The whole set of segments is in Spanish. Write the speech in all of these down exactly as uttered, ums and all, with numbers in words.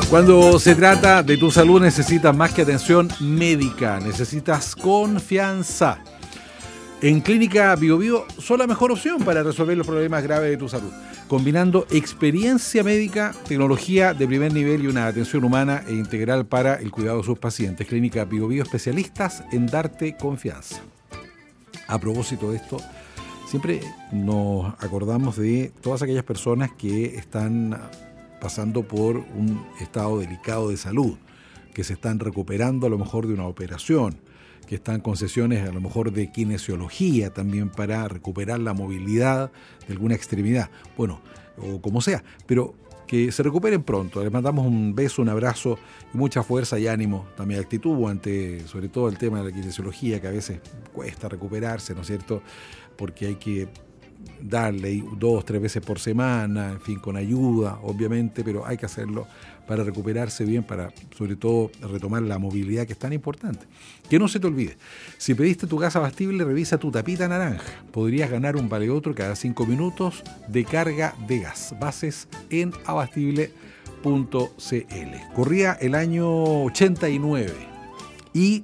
Cuando se trata de tu salud necesitas más que atención médica, necesitas confianza. En Clínica Bio Bio son la mejor opción para resolver los problemas graves de tu salud, combinando experiencia médica, tecnología de primer nivel y una atención humana e integral para el cuidado de sus pacientes. Clínica Bio Bio, especialistas en darte confianza. A propósito de esto, siempre nos acordamos de todas aquellas personas que están pasando por un estado delicado de salud, que se están recuperando a lo mejor de una operación, que están con sesiones a lo mejor de kinesiología también para recuperar la movilidad de alguna extremidad, bueno, o como sea, pero que se recuperen pronto. Les mandamos un beso, un abrazo y mucha fuerza y ánimo, también actitud ante sobre todo el tema de la kinesiología, que a veces cuesta recuperarse, ¿no es cierto?, porque hay que darle dos, tres veces por semana, en fin, con ayuda, obviamente, pero hay que hacerlo para recuperarse bien, para sobre todo retomar la movilidad que es tan importante. Que no se te olvide, si pediste tu gas abastible, revisa tu tapita naranja. Podrías ganar un vale otro cada cinco minutos de carga de gas. Bases en abastible punto c l. Corría el año ochenta y nueve y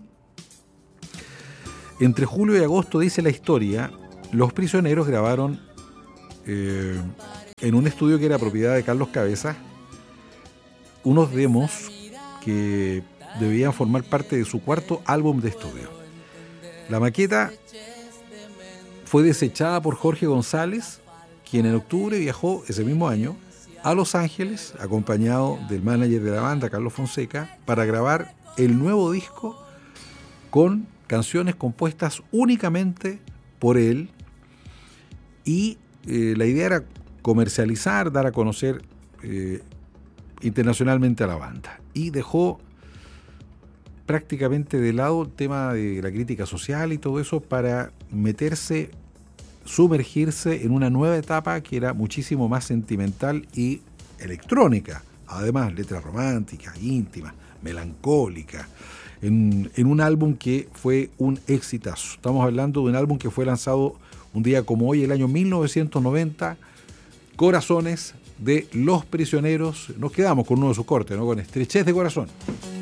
entre julio y agosto, dice la historia, los prisioneros grabaron eh, en un estudio que era propiedad de Carlos Cabezas unos demos que debían formar parte de su cuarto álbum de estudio. La maqueta fue desechada por Jorge González, quien en octubre viajó ese mismo año a Los Ángeles, acompañado del manager de la banda, Carlos Fonseca, para grabar el nuevo disco con canciones compuestas únicamente por él. Y eh, la idea era comercializar, dar a conocer eh, internacionalmente a la banda. Y dejó prácticamente de lado el tema de la crítica social y todo eso para meterse, sumergirse en una nueva etapa que era muchísimo más sentimental y electrónica. Además, letras románticas, íntimas, melancólicas. En, en un álbum que fue un exitazo. Estamos hablando de un álbum que fue lanzado un día como hoy, el año mil novecientos noventa, Corazones de los Prisioneros. Nos quedamos con uno de sus cortes, ¿no? Con Estrechez de Corazón.